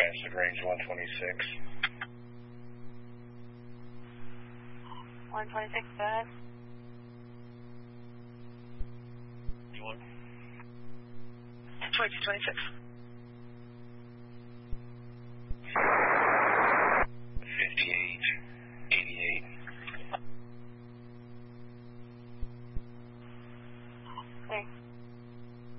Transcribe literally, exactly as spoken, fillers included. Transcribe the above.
transit range one twenty-six. one twenty-six, go ahead. You want? twenty-two twenty-six.